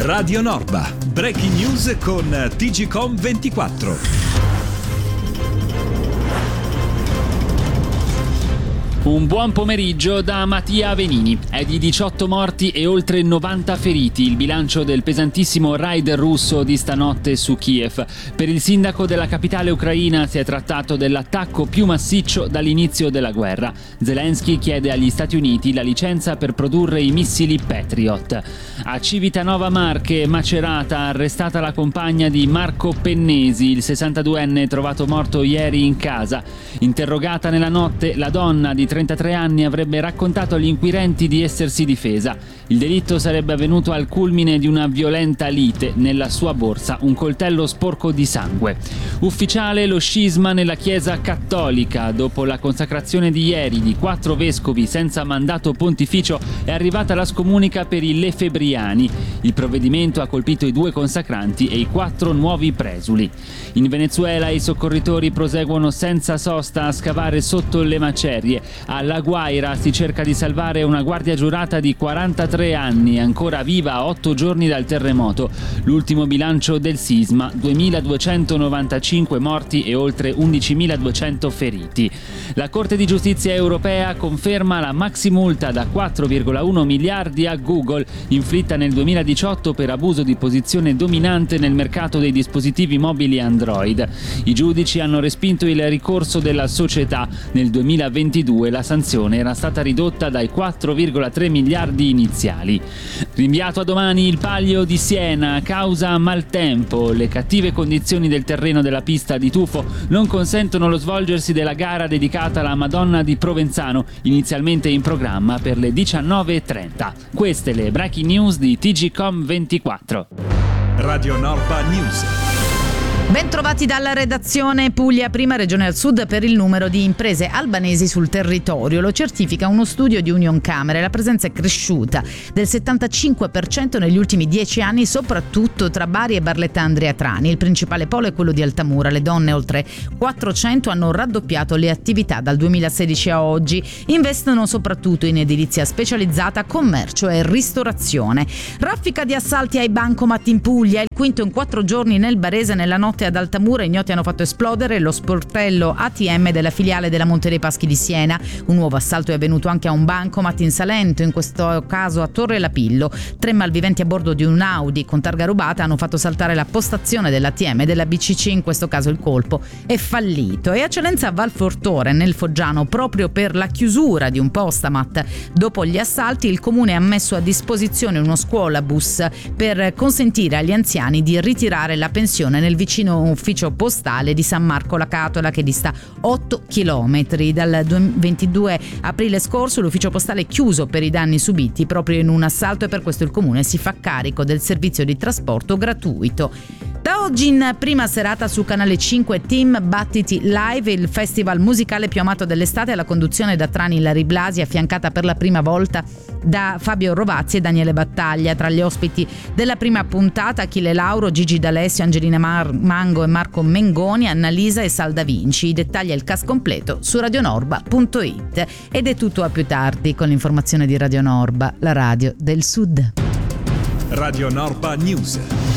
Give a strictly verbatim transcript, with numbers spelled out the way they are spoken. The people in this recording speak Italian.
Radio Norba, breaking news con T G Com ventiquattro. Un buon pomeriggio da Mattia Venini. È di diciotto morti e oltre novanta feriti il bilancio del pesantissimo raid russo di stanotte su Kiev. Per il sindaco della capitale ucraina si è trattato dell'attacco più massiccio dall'inizio della guerra. Zelensky chiede agli Stati Uniti la licenza per produrre i missili Patriot. A Civitanova Marche, Macerata, arrestata la compagna di Marco Pennesi, il sessantaduenne trovato morto ieri in casa. Interrogata nella notte, la donna di trentatré anni avrebbe raccontato agli inquirenti di essersi difesa. Il delitto sarebbe avvenuto al culmine di una violenta lite. Nella sua borsa un coltello sporco di sangue. Ufficiale lo scisma nella Chiesa Cattolica. Dopo la consacrazione di ieri di quattro vescovi senza mandato pontificio è arrivata la scomunica per i lefebriani. Il provvedimento ha colpito i due consacranti e i quattro nuovi presuli. In Venezuela i soccorritori proseguono senza sosta a scavare sotto le macerie. A La Guaira si cerca di salvare una guardia giurata di quarantatré anni, ancora viva a otto giorni dal terremoto. L'ultimo bilancio del sisma, duemiladuecentonovantacinque morti e oltre undicimiladuecento feriti. La Corte di Giustizia europea conferma la maximulta da quattro virgola uno miliardi a Google, inflitta nel duemiladiciotto per abuso di posizione dominante nel mercato dei dispositivi mobili Android. I giudici hanno respinto il ricorso della società. Nel duemilaventidue la sanzione era stata ridotta dai quattro virgola tre miliardi iniziali. Rinviato a domani il Palio di Siena a causa maltempo. Le cattive condizioni del terreno della pista di tuffo non consentono lo svolgersi della gara dedicata alla Madonna di Provenzano, inizialmente in programma per le diciannove e trenta. Queste le breaking news di T G Com ventiquattro. Radio Norba News. Ben trovati dalla redazione. Puglia, prima regione al sud per il numero di imprese albanesi sul territorio. Lo certifica uno studio di Unioncamere. La presenza è cresciuta del settantacinque per cento negli ultimi dieci anni, soprattutto tra Bari e Barletta Andria Trani. Il principale polo è quello di Altamura. Le donne, oltre quattrocento, hanno raddoppiato le attività dal duemilasedici a oggi. Investono soprattutto in edilizia specializzata, commercio e ristorazione. Raffica di assalti ai bancomat in Puglia. Il quinto in quattro giorni nel Barese. Nella notte ad Altamura ignoti hanno fatto esplodere lo sportello A T M della filiale della Monte dei Paschi di Siena. Un nuovo assalto è avvenuto anche a un bancomat in Salento, in questo caso a Torre Lapillo. Tre malviventi a bordo di un Audi con targa rubata hanno fatto saltare la postazione dell'A T M della B C C. In questo caso il colpo è fallito. E a Celenza Valfortore, nel Foggiano, proprio per la chiusura di un postamat dopo gli assalti, il comune ha messo a disposizione uno scuolabus per consentire agli anziani di ritirare la pensione nel vicino ufficio postale di San Marco la Catola, che dista otto chilometri. Dal ventidue aprile scorso l'ufficio postale è chiuso per i danni subiti proprio in un assalto e per questo il comune si fa carico del servizio di trasporto gratuito. Da oggi in prima serata su Canale cinque Team Battiti Live, il festival musicale più amato dell'estate, alla conduzione da Trani Lari Blasi, affiancata per la prima volta da Fabio Rovazzi e Daniele Battaglia. Tra gli ospiti della prima puntata Achille Lauro, Gigi D'Alessio, Angelina Mar- Mango e Marco Mengoni, Annalisa e Salda Vinci. I dettagli e il cast completo su radionorba punto it. Ed è tutto, a più tardi con l'informazione di Radio Norba, la radio del Sud. Radio Norba News.